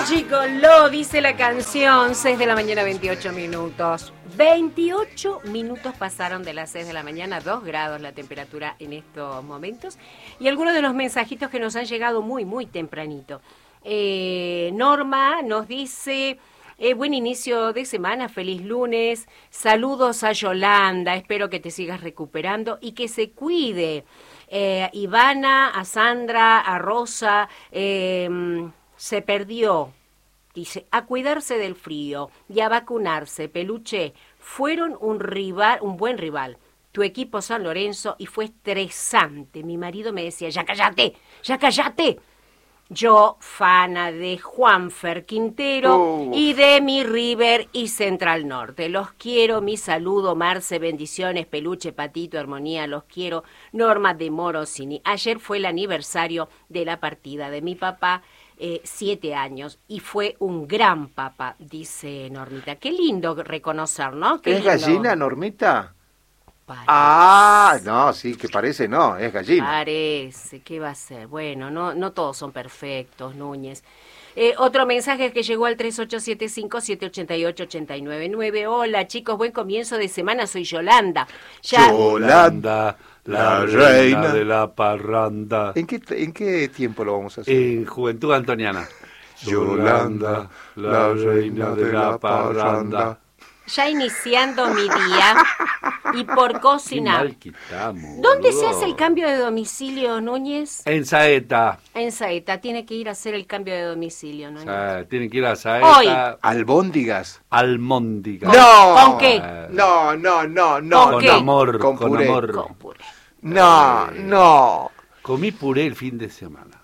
chicos, lo dice la canción. 6 de la mañana, 28 minutos. 28 minutos pasaron de las 6 de la mañana, 2 grados la temperatura en estos momentos. Y algunos de los mensajitos que nos han llegado muy tempranito. Norma nos dice... buen inicio de semana, feliz lunes, saludos a Yolanda, espero que te sigas recuperando y que se cuide. Ivana, a Sandra, a Rosa, se perdió, dice, a cuidarse del frío y a vacunarse. Peluche, fueron un buen rival, tu equipo San Lorenzo, y fue estresante. Mi marido me decía, ya cállate. Yo, fana de Juanfer Quintero y de mi River y Central Norte. Los quiero, mi saludo, Marce, bendiciones, Peluche, Patito, Armonía, los quiero. Norma de Morosini. Ayer fue el aniversario de la partida de mi papá, 7 años, y fue un gran papá, dice Normita. Qué lindo reconocer, ¿no? Qué ¿Es lindo. gallina, Normita? Parece. Ah, no, sí, que parece, no, es gallina. Parece, ¿qué va a ser? Bueno, no todos son perfectos, Núñez. Otro mensaje que llegó al 3875-788-899. Hola, chicos, buen comienzo de semana, soy Yolanda. Yolanda, la reina de la parranda. ¿En qué tiempo lo vamos a hacer? En Juventud Antoniana. Yolanda, la reina de la parranda. Ya iniciando mi día y por cocinar. Qué mal que estamos, ¿Dónde boludo? se hace el cambio de domicilio, Núñez? En Saeta. En Saeta, tiene que ir a hacer el cambio de domicilio, ¿no? Tienen que ir a Saeta. Hoy. Albóndigas. Almóndiga. ¡No! ¿Con qué? No. ¿Con qué? Amor, Con con puré. amor. Con puré. No. Comí puré el fin de semana.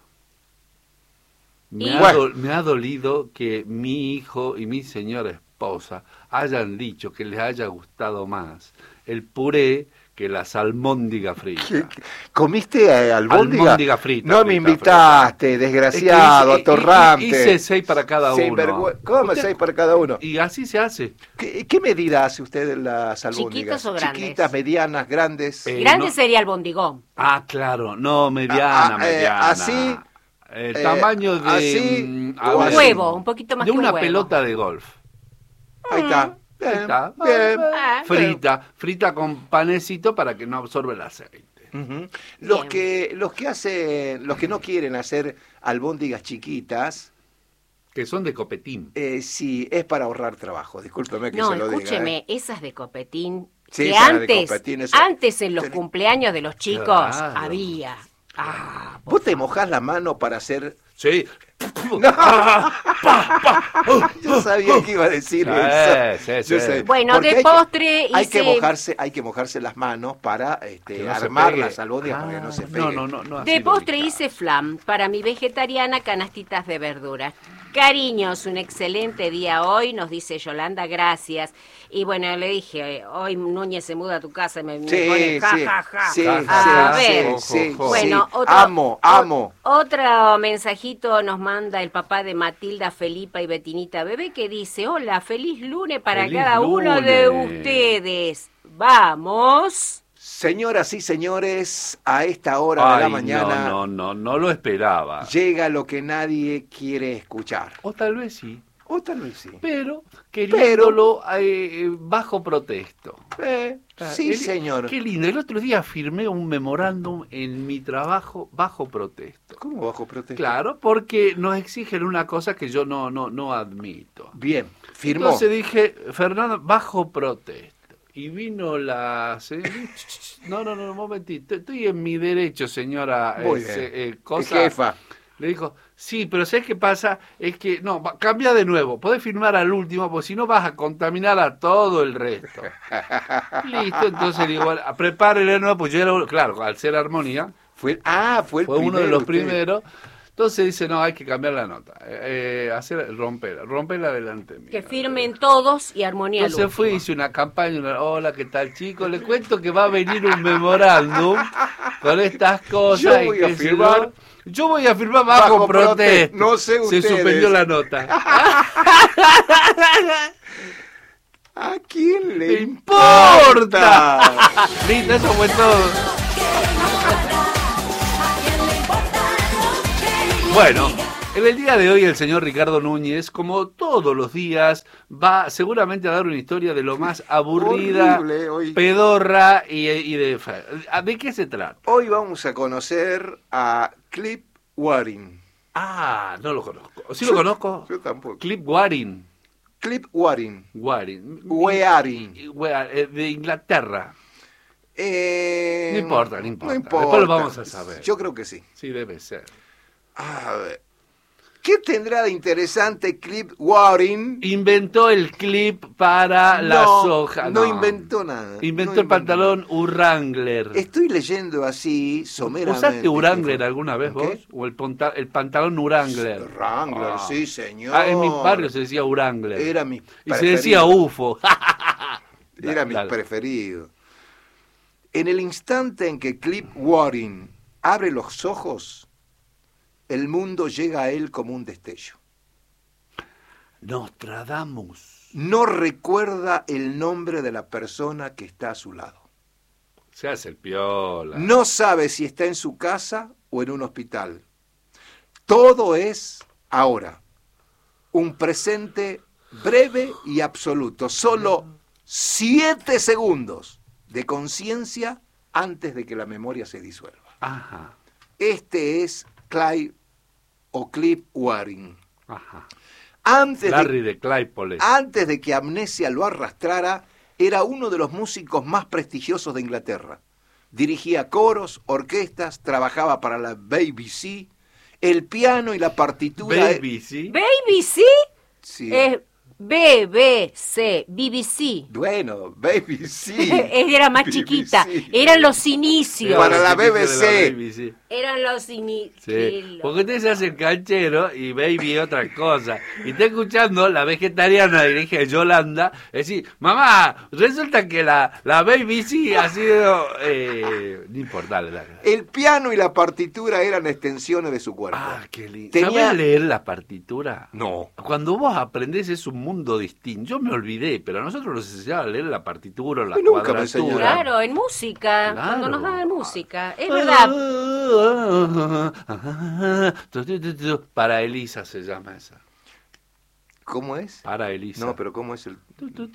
Me ha dolido que mi hijo y mi señora esposa hayan dicho que les haya gustado más el puré que las albóndigas fritas. ¿Comiste albóndiga? Albóndiga frita. No me invitaste, desgraciado, atorrante. Hice 6 para cada uno. ¿Cómo 6 para cada uno? Y así se hace. ¿Qué medida hace usted de las albóndigas? ¿Chiquitas o grandes? Chiquitas, medianas, grandes. Grande no. sería el bondigón. Ah, claro, no, mediana. Así. Tamaño de... así, Un así. huevo, un poquito más de que un una huevo. pelota de golf. Ahí está. Ahí Bien, está. bien. Frita con panecito para que no absorba el aceite. Ujú. Los que no quieren hacer albóndigas chiquitas, Que son de copetín. sí, es para ahorrar trabajo. Discúlpeme que No, se lo diga. escúcheme, esas de copetín, Sí, que esas de copetín, esas- antes en los cumpleaños de los chicos Claro. había. Ah, ¿Vos te mojás la mano para hacer...? Sí. Yo sabía que iba a decir eso. Sí. Yo sé. Bueno, Porque de postre hay que hice... hay que mojarse las manos para Que no se armar pegue. las albóndigas para que no se peguen. No, así De lo postre ubicás. hice flan, para mi vegetariana canastitas de verduras. Cariños, un excelente día hoy, nos dice Yolanda, gracias. Y bueno, le dije, hoy Núñez se muda a tu casa y me pone ja. Sí, A ver. sí. Bueno, sí. otro, Amo. Otro mensajito nos manda el papá de Matilda, Felipa y Betinita Bebé, que dice, hola, feliz lunes para Feliz cada uno de lunes. ustedes. Vamos. Señoras y señores, a esta hora de la Ay, mañana no lo esperaba. llega lo que nadie quiere escuchar. O tal vez sí. O tal vez sí. Pero queriéndolo bajo protesto. Sí, señor. Qué lindo. El otro día firmé un memorándum en mi trabajo bajo protesto. ¿Cómo bajo protesta? Claro, porque nos exigen una cosa que yo no admito. Bien, firmó. Entonces dije, Fernando, bajo protesto. Y vino la señora, no, un momentito, estoy en mi derecho, señora. Muy bien. Cosa. Jefa. Le dijo, sí, pero ¿sabes qué pasa? Es que, no, cambia de nuevo, podés firmar al último, porque si no vas a contaminar a todo el resto. Listo, entonces le digo, prepárele de nuevo, pues yo era, claro, al ser armonía, Fue el fue primero. uno de los usted. primeros. Entonces dice, no, hay que cambiar la nota, romperla delante mío. Que firmen todos y armonía al Entonces fui, último. hice una campaña, hola, ¿qué tal, chicos? Les cuento que va a venir un memorándum con estas cosas. Yo y voy a qué sé firmar. Yo voy a firmar bajo protesto. No sé Se ustedes. suspendió la nota. ¿A quién le ¡Le importa! importa? Listo, eso fue todo. Bueno, En el día de hoy el señor Ricardo Núñez, como todos los días, va seguramente a dar una historia de lo más aburrida, pedorra y de... ¿De qué se trata? Hoy vamos a conocer a Clip Waring. Ah, no lo conozco. ¿Sí lo conozco? Yo tampoco. Clip Waring. Clip Waring. Waring. De Inglaterra. No importa. Después lo vamos a saber. Yo creo que sí. Sí, debe ser. A ver. ¿Qué tendrá de interesante Clip Waring? Inventó el clip para la soja. No inventó nada. Inventó el pantalón Wrangler. Estoy leyendo así someramente. ¿Usaste Wrangler alguna vez vos? ¿O el pantalón Wrangler? Wrangler, sí, señor. En mi barrio se decía Wrangler. Era mi preferido. Y se decía UFO. Era mi preferido. En el instante en que Clip Waring abre los ojos, el mundo llega a él como un destello. Nostradamus. No recuerda el nombre de la persona que está a su lado. Se hace el piola. No sabe si está en su casa o en un hospital. Todo es ahora. Un presente breve y absoluto. Solo 7 segundos de conciencia antes de que la memoria se disuelva. Ajá. Este es Clip Waring. Ajá. Larry de Claypole. Antes de que amnesia lo arrastrara, era uno de los músicos más prestigiosos de Inglaterra. Dirigía coros, orquestas, trabajaba para la BBC, el piano y la partitura... ¿BBC? ¿BBC? Sí. BBC. Bueno, BBC. Era más BBC. chiquita. Eran los inicios. Para la BBC. Eran los inicios. Sí. Porque ustedes se hacen canchero y baby otra cosa. Y está escuchando la vegetariana dirige Yolanda. Decir, mamá, resulta que la BBC ha sido... no importa. El piano y la partitura eran extensiones de su cuerpo. Ah, qué lindo. ¿Sabés leer la partitura? No. Cuando vos aprendés es un mundo distinto. Yo me olvidé, pero a nosotros nos enseñaban a leer la partitura, la cuadratura. Claro, en música. Claro. Cuando nos daban música. Es verdad. Para Elisa se llama esa. ¿Cómo es? Para Elisa. No, pero ¿cómo es el...?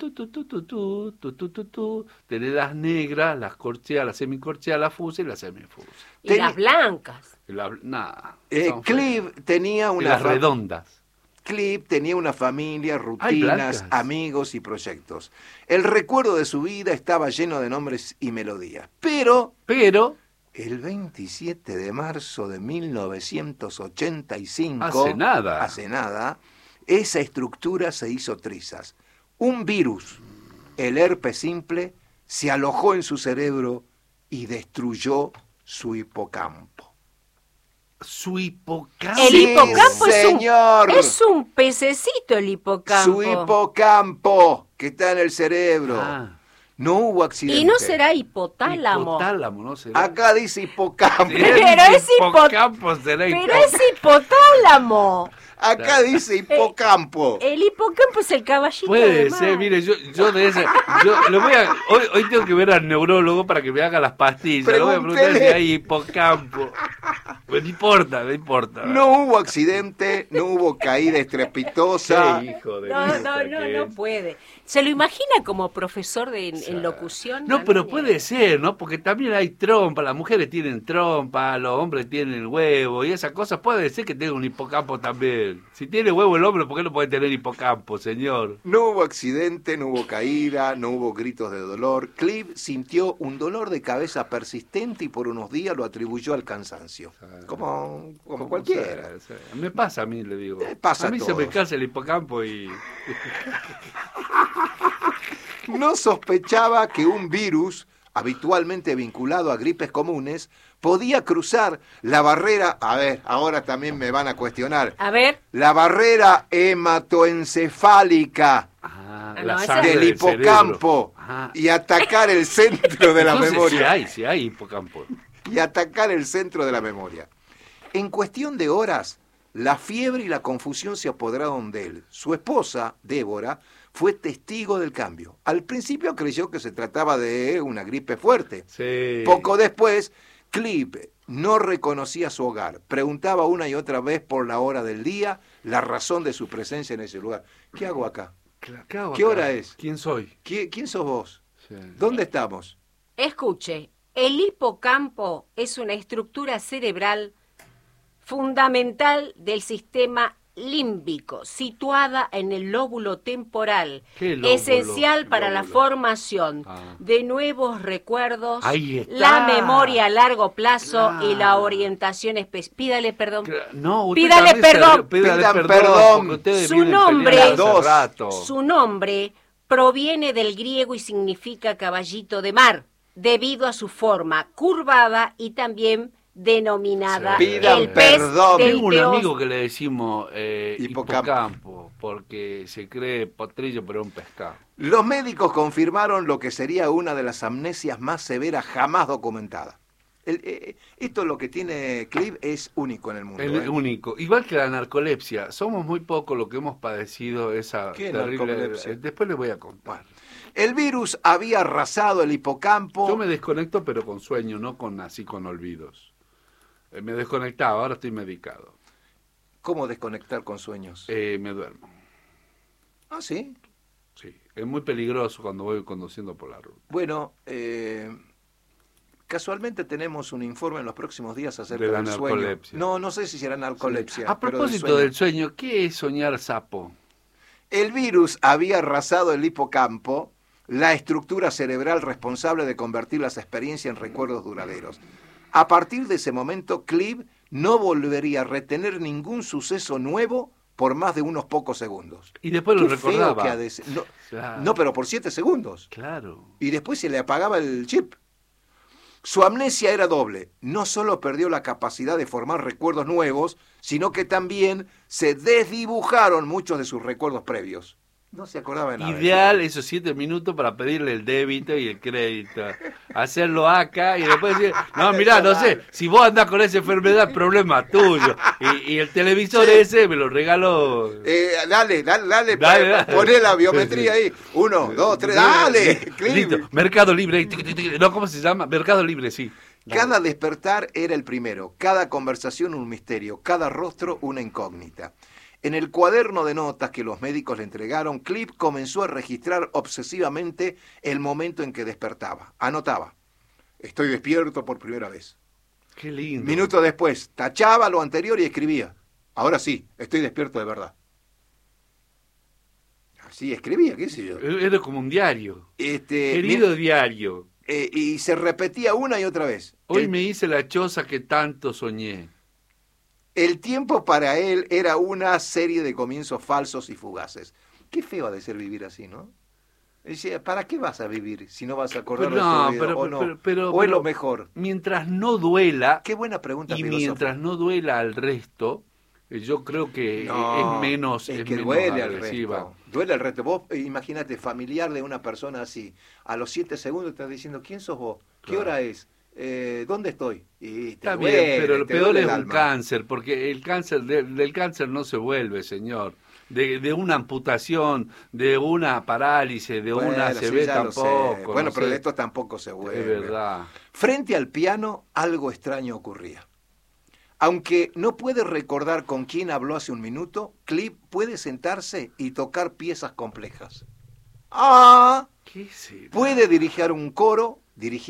Tenés las negras, las corcheas, las semicorcheas, las fusas y las semifusas. Y las blancas. Nada. Clip tenía una... las redondas. Clip tenía una familia, rutinas, amigos y proyectos. El recuerdo de su vida estaba lleno de nombres y melodías. Pero... El 27 de marzo de 1985... Hace nada, esa estructura se hizo trizas. Un virus, el herpes simple, se alojó en su cerebro y destruyó su hipocampo. Su hipocampo. El hipocampo señor. Es un pececito el hipocampo. Su hipocampo, que está en el cerebro. No hubo accidente. ¿Y no será hipotálamo? Hipotálamo, ¿no será? Acá dice hipocampo. Pero es hipocampo. Pero es hipotálamo. Acá dice hipocampo. El hipocampo es el caballito. Puede ser, mire, yo de ese. Hoy tengo que ver al neurólogo para que me haga las pastillas. Le voy a preguntar si hay hipocampo. Pues no importa. No hubo accidente, no hubo caída estrepitosa. Qué hijo de no puede. ¿Se lo imagina como profesor en locución? No, pero puede ser, ¿no? Porque también hay trompa, las mujeres tienen trompa, los hombres tienen huevo y esas cosas. Puede ser que tenga un hipocampo también. Si tiene huevo el hombre, ¿por qué no puede tener hipocampo, señor? No hubo accidente, no hubo caída, no hubo gritos de dolor. Clip sintió un dolor de cabeza persistente y por unos días lo atribuyó al cansancio. Como cualquiera. Me pasa a mí, le digo. Pasa a mí se me cansa el hipocampo y... No sospechaba que un virus, habitualmente vinculado a gripes comunes, podía cruzar la barrera... A ver, ahora también me van a cuestionar. A ver. La barrera hematoencefálica del hipocampo y atacar el centro de la memoria. Sí hay hipocampo. Y atacar el centro de la memoria. En cuestión de horas, la fiebre y la confusión se apoderaron de él. Su esposa, Débora, fue testigo del cambio. Al principio creyó que se trataba de una gripe fuerte. Sí. Poco después, Clip no reconocía su hogar. Preguntaba una y otra vez por la hora del día, la razón de su presencia en ese lugar. ¿Qué hago acá? ¿Qué hora es? ¿Quién soy? ¿Quién sos vos? Sí. ¿Dónde estamos? Escuche, el hipocampo es una estructura cerebral fundamental del sistema límbico, situada en el lóbulo temporal, esencial para la formación de nuevos recuerdos, la memoria a largo plazo y la orientación específica. Pídale perdón. No, pídale perdón. Pidan perdón. Su nombre proviene del griego y significa caballito de mar, debido a su forma curvada y también denominada Pidan el pez perdón. del Tengo un dios. amigo que le decimos hipocampo, porque se cree potrillo pero un pescado. Los médicos confirmaron lo que sería una de las amnesias más severas jamás documentadas. Esto lo que tiene Clive es único en el mundo. Único. Igual que la narcolepsia. Somos muy pocos los que hemos padecido esa ¿Qué terrible... narcolepsia? Después les voy a contar. El virus había arrasado el hipocampo. Yo me desconecto pero con sueño, no así con olvidos. Me desconectaba, ahora estoy medicado. ¿Cómo desconectar con sueños? Me duermo. ¿Ah, sí? Sí, es muy peligroso cuando voy conduciendo por la ruta. Bueno, casualmente tenemos un informe en los próximos días acerca De la del sueño. narcolepsia. No sé si será narcolepsia. Sí. A pero propósito del sueño, ¿qué es soñar sapo? El virus había arrasado el hipocampo, la estructura cerebral responsable de convertir las experiencias en recuerdos duraderos. A partir de ese momento, Clive no volvería a retener ningún suceso nuevo por más de unos pocos segundos. Y después lo recordaba. Claro. No, pero por 7 segundos. Claro. Y después se le apagaba el chip. Su amnesia era doble. No solo perdió la capacidad de formar recuerdos nuevos, sino que también se desdibujaron muchos de sus recuerdos previos. No se acordaba de nada. Ideal esos 7 minutos para pedirle el débito y el crédito. Hacerlo acá y después decir, no, mirá, no sé, si vos andás con esa enfermedad, problema tuyo. Y el televisor ese me lo regaló. Dale, poné la biometría ahí. 1, 2, 3, dale. Listo, Mercado Libre. No, ¿cómo se llama? Mercado Libre, sí. Cada despertar era el primero, cada conversación un misterio, cada rostro una incógnita. En el cuaderno de notas que los médicos le entregaron, Clive comenzó a registrar obsesivamente el momento en que despertaba. Anotaba: estoy despierto por primera vez. Qué lindo. Minutos después, tachaba lo anterior y escribía: ahora sí, estoy despierto de verdad. Así escribía, qué sé yo. Era como un diario. Querido diario. Y se repetía una y otra vez. Hoy me hice la choza que tanto soñé. El tiempo para él era una serie de comienzos falsos y fugaces. Qué feo ha de ser vivir así, ¿no? Decía, ¿para qué vas a vivir si no vas a acordar de tu vida? ¿O es lo mejor? Mientras no duela... Qué buena pregunta filosófica. Mientras no duela al resto, yo creo que es menos es que menos duele agresiva. al resto. Duele al resto. Vos imagínate, familiar de una persona así, a los 7 segundos estás diciendo, ¿quién sos vos? ¿Qué hora es? ¿Dónde estoy? Y está bien, pero lo peor es un cáncer, porque el cáncer del cáncer no se vuelve, señor. De una amputación, de una parálisis, de una ACV tampoco. Bueno, pero de esto tampoco se vuelve. Es verdad. Frente al piano, algo extraño ocurría. Aunque no puede recordar con quién habló hace un minuto, Clive puede sentarse y tocar piezas complejas. ¿Qué será? Puede dirigir un coro,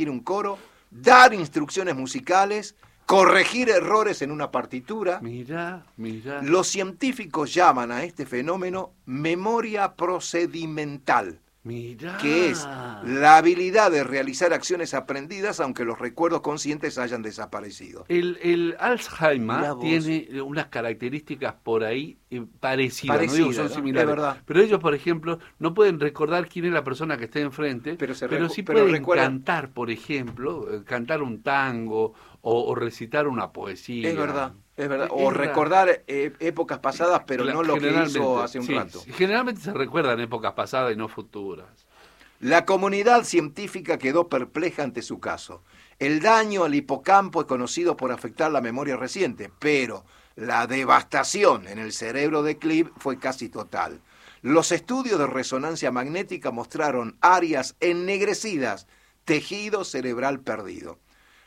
dar instrucciones musicales, corregir errores en una partitura. Mirá. Los científicos llaman a este fenómeno memoria procedimental, que es la habilidad de realizar acciones aprendidas aunque los recuerdos conscientes hayan desaparecido. El Alzheimer tiene unas características por ahí parecidas, no digo que son similares, es verdad. Pero ellos, por ejemplo, no pueden recordar quién es la persona que está enfrente, pero sí pueden cantar, por ejemplo, cantar un tango o recitar una poesía. Es verdad. O recordar épocas pasadas, pero no lo que hizo hace un rato. Generalmente se recuerdan épocas pasadas y no futuras. La comunidad científica quedó perpleja ante su caso. El daño al hipocampo es conocido por afectar la memoria reciente, pero la devastación en el cerebro de Clive fue casi total. Los estudios de resonancia magnética mostraron áreas ennegrecidas, tejido cerebral perdido.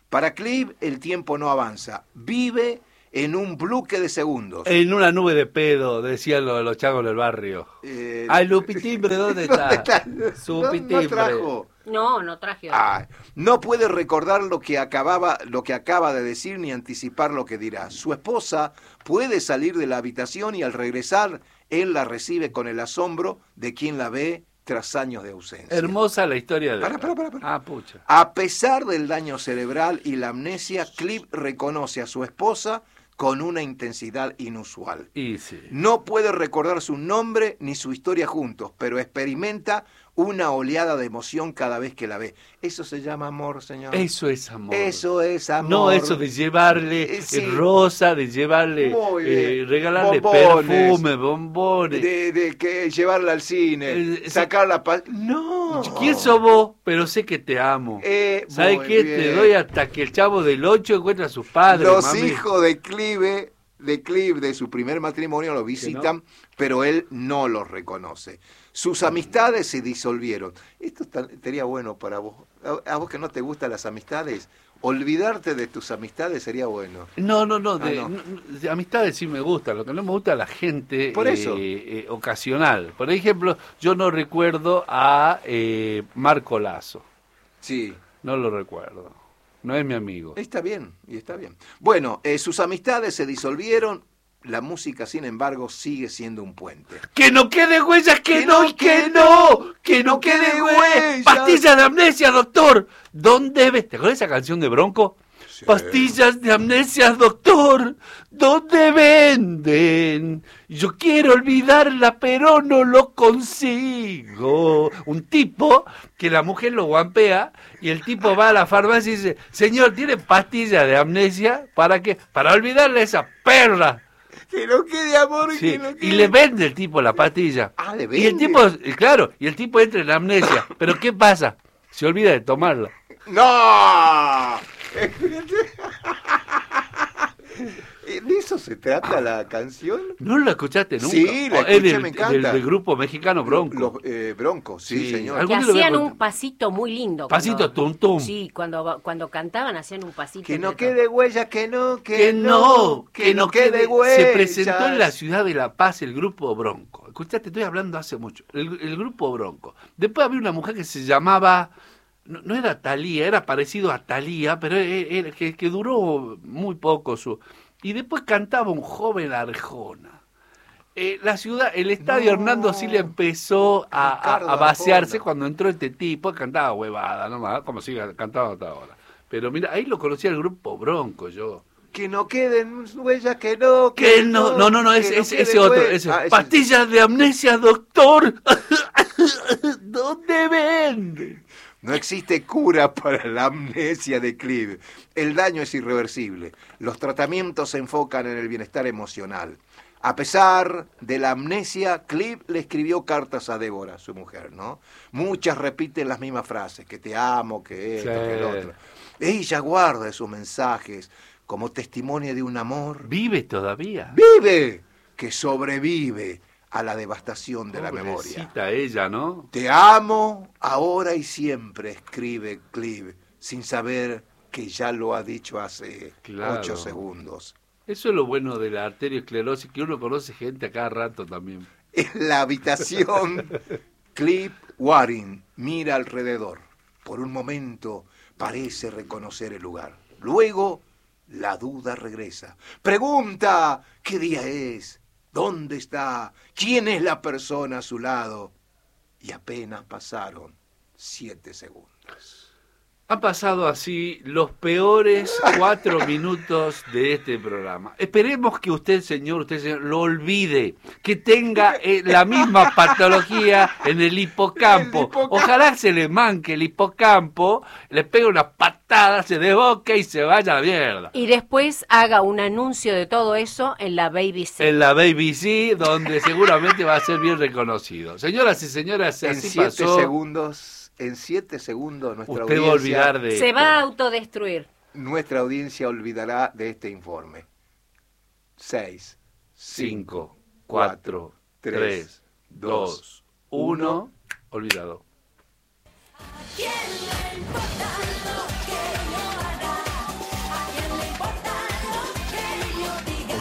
Para Clive el tiempo no avanza, vive en un bloque de segundos. En una nube de pedo, decían los chagos del barrio. Ay, Lupitimbre, ¿dónde está? Su pitimbre. No trajo. No traje. No puede recordar lo que acaba de decir ni anticipar lo que dirá. Su esposa puede salir de la habitación y al regresar, él la recibe con el asombro de quien la ve tras años de ausencia. Hermosa la historia de... Para. Pucha. A pesar del daño cerebral y la amnesia, Clive reconoce a su esposa con una intensidad inusual. Y sí. No puede recordar su nombre ni su historia juntos, pero experimenta una oleada de emoción cada vez que la ve. Eso se llama amor, señor. Eso es amor. Eso es amor. No eso de llevarle rosa, de llevarle, regalarle bombones, perfume, bombones. De que llevarla al cine, sacarla... No. ¿Quién sos vos? Pero sé que te amo. ¿Sabes qué? Bien. Te doy hasta que el chavo del 8 encuentra a sus padres. Los mami. hijos de Clive, de su primer matrimonio, lo visitan, ¿no? Pero él no los reconoce. Sus amistades se disolvieron. Esto sería bueno para vos. A vos que no te gustan las amistades, olvidarte de tus amistades sería bueno. No. De amistades sí me gustan. Lo que no me gusta es la gente por eso. Ocasional. Por ejemplo, yo no recuerdo a Marco Lazo. Sí. No lo recuerdo. No es mi amigo. Está bien. Bueno, sus amistades se disolvieron. La música, sin embargo, sigue siendo un puente. ¡Que no quede huellas! ¡Que no quede huellas! ¡Pastillas de amnesia, doctor! ¿Dónde ves? ¿Te acuerdas de esa canción de Bronco? Sí. Pastillas de amnesia, doctor. ¿Dónde venden? Yo quiero olvidarla, pero no lo consigo. Un tipo que la mujer lo guampea y el tipo va a la farmacia y dice: señor, ¿tiene pastillas de amnesia? ¿Para qué? Para olvidarle esa perra. Que no quede amor, sí. Que no quede... Y le vende el tipo la pastilla. Le vende. Y el tipo, claro, y el tipo entra en amnesia. Pero ¿qué pasa? Se olvida de tomarla. ¡No! ¿De eso se trata la canción? ¿No la escuchaste nunca? Sí, la escuché, me encanta. Del grupo mexicano Bronco. Bronco, sí, señor. Que hacían un pasito muy lindo. Pasito tum tum. Sí, cuando cantaban hacían un pasito. Que no quede huella, que no quede huella. Se presentó en la ciudad de La Paz el grupo Bronco. Escuchaste, estoy hablando hace mucho. El grupo Bronco. Después había una mujer que se llamaba... No era Thalía, era parecido a Thalía, pero que duró muy poco su... Y después cantaba un joven Arjona. La ciudad, el estadio Hernando Siles empezó a vaciarse Arjona. Cuando entró este tipo, cantaba huevada, nomás, como sigue cantando hasta ahora. Pero mira, ahí lo conocía el grupo Bronco, yo. Que no queden huellas, que no, ese otro. Pastillas de amnesia, doctor. ¿Dónde venden? No existe cura para la amnesia de Clive. El daño es irreversible. Los tratamientos se enfocan en el bienestar emocional. A pesar de la amnesia, Clive le escribió cartas a Débora, su mujer, ¿no? Muchas repiten las mismas frases, que te amo, que esto, que el otro. Ella guarda esos mensajes como testimonio de un amor. ¿Vive todavía? ¡Vive! Que sobrevive a la devastación de la memoria. Pobrecita ella, ¿no? Te amo ahora y siempre, escribe Clive, sin saber que ya lo ha dicho hace 8 segundos. Eso es lo bueno de la arteriosclerosis, que uno conoce gente a cada rato también. En la habitación, Clive Waring mira alrededor. Por un momento parece reconocer el lugar. Luego, la duda regresa. Pregunta, ¿qué día es? ¿Dónde está? ¿Quién es la persona a su lado? Y apenas pasaron 7 segundos. Han pasado así los peores 4 minutos de este programa. Esperemos que usted, señor, lo olvide, que tenga la misma patología en el hipocampo. Ojalá se le manque el hipocampo, le pegue una patada, se desboque y se vaya a la mierda. Y después haga un anuncio de todo eso en la BBC. En la BBC, donde seguramente va a ser bien reconocido. Señoras y señores, en así 7 pasó. En 7 segundos nuestra Usted audiencia... va a olvidar de se esto. va a autodestruir. Nuestra audiencia olvidará de este informe. 6, 5, 4, 3, 2, 1. Olvidado. ¿A quién le importa lo que yo haga?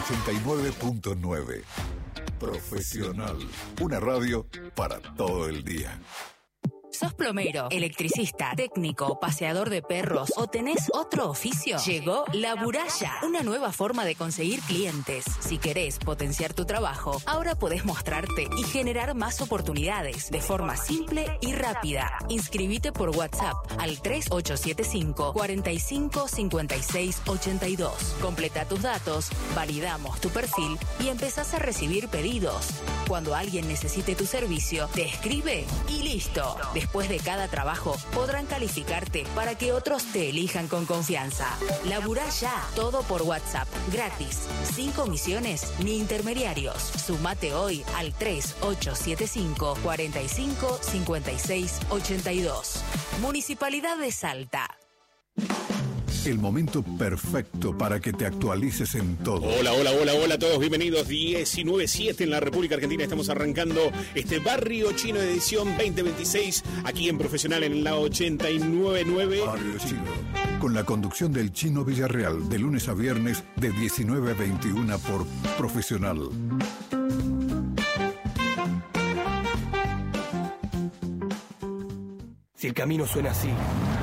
89.9. Profesional. Una radio para todo el día. ¿Sos plomero, electricista, técnico, paseador de perros o tenés otro oficio? Llegó La Buralla, una nueva forma de conseguir clientes. Si querés potenciar tu trabajo, ahora podés mostrarte y generar más oportunidades de forma simple y rápida. Inscribite por WhatsApp al 3875 45 56 82. Completa tus datos, validamos tu perfil y empezás a recibir pedidos. Cuando alguien necesite tu servicio, te escribe y listo. Después de cada trabajo, podrán calificarte para que otros te elijan con confianza. Laburá ya, todo por WhatsApp, gratis, sin comisiones ni intermediarios. Sumate hoy al 3875 45 56 82. Municipalidad de Salta. El momento perfecto para que te actualices en todo. Hola a todos, bienvenidos. 19:07 en la República Argentina. Estamos arrancando este Barrio Chino de edición 2026 aquí en Profesional en la 89.9. Barrio Chino, con la conducción del Chino Villarreal, de lunes a viernes de 19 a 21 por Profesional. Si el camino suena así,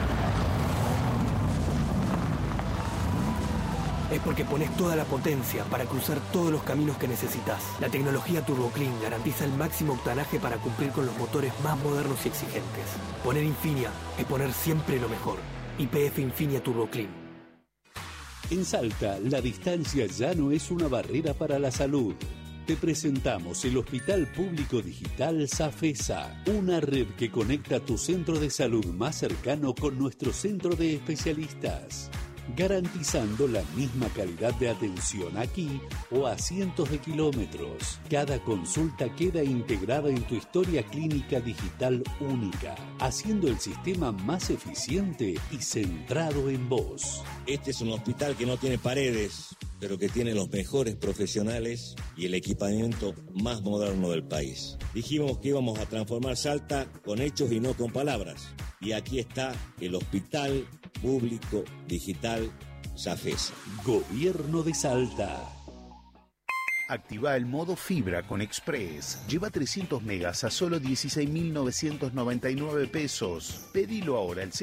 es porque pones toda la potencia para cruzar todos los caminos que necesitas. La tecnología Turbo Clean garantiza el máximo octanaje para cumplir con los motores más modernos y exigentes. Poner Infinia es poner siempre lo mejor. YPF Infinia Turbo Clean. En Salta, la distancia ya no es una barrera para la salud. Te presentamos el Hospital Público Digital Safesa, una red que conecta tu centro de salud más cercano con nuestro centro de especialistas, garantizando la misma calidad de atención aquí o a cientos de kilómetros. Cada consulta queda integrada en tu historia clínica digital única, haciendo el sistema más eficiente y centrado en vos. Este es un hospital que no tiene paredes, pero que tiene los mejores profesionales y el equipamiento más moderno del país. Dijimos que íbamos a transformar Salta con hechos y no con palabras. Y aquí está el Hospital Público Digital Safesa. Gobierno de Salta. Activa el modo fibra con Express. Lleva 300 megas a solo 16.999 pesos. Pedilo ahora al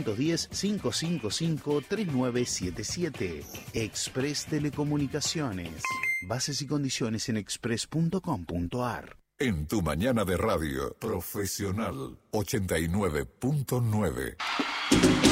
0810-555-3977. Express Telecomunicaciones. Bases y condiciones en express.com.ar. En tu mañana de radio, Profesional 89.9.